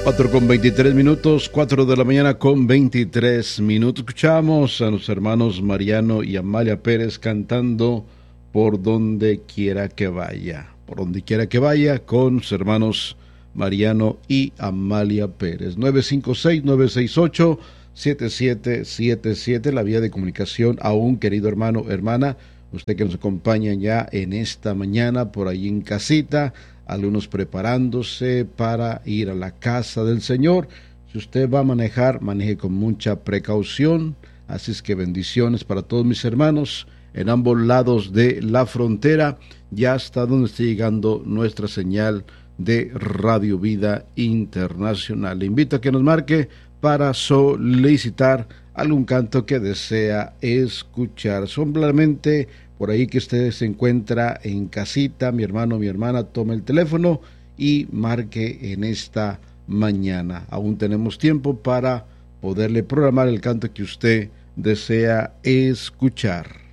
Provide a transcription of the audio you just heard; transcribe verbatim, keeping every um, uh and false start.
cuatro con veintitrés minutos, cuatro de la mañana con veintitrés minutos. Escuchamos a los hermanos Mariano y Amalia Pérez cantando Por donde quiera que vaya. Por donde quiera que vaya con sus hermanos Mariano y Amalia Pérez. nueve cinco seis, nueve seis ocho, siete siete siete siete, la vía de comunicación a un querido hermano, hermana, usted que nos acompaña ya en esta mañana por ahí en casita, algunos preparándose para ir a la casa del Señor. Si usted va a manejar, maneje con mucha precaución. Así es que bendiciones para todos mis hermanos en ambos lados de la frontera, ya hasta donde esté llegando nuestra señal de Radio Vida Internacional. Le invito a que nos marque para solicitar algún canto que desea escuchar. Simplemente por ahí que usted se encuentra en casita, mi hermano, mi hermana, tome el teléfono y marque en esta mañana. Aún tenemos tiempo para poderle programar el canto que usted desea escuchar.